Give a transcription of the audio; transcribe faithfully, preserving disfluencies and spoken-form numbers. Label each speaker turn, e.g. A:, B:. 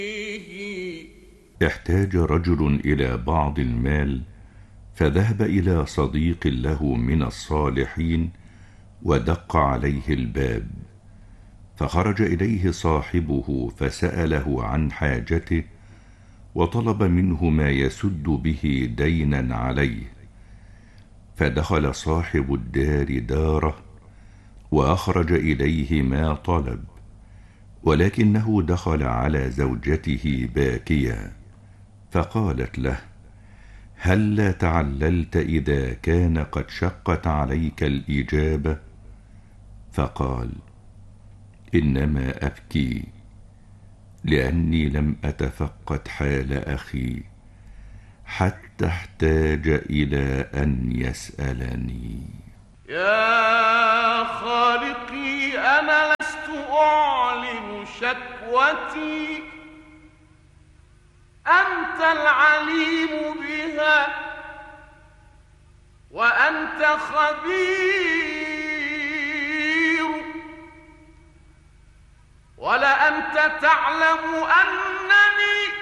A: احتاج رجل إلى بعض المال، فذهب إلى صديق له من الصالحين ودق عليه الباب، فخرج إليه صاحبه فسأله عن حاجته وطلب منه ما يسد به دينا عليه. فدخل صاحب الدار داره وأخرج إليه ما طلب، ولكنه دخل على زوجته باكيا، فقالت له: هل تعللت إذا كان قد شقت عليك الإجابة؟ فقال: إنما أبكي لأني لم أتفقد حال أخي حتى احتاج إلى أن يسألني.
B: يا خالقي أنا لست أعلن شكوتي، أنت العليم بها وأنت خبير، ولأنت تعلم أنني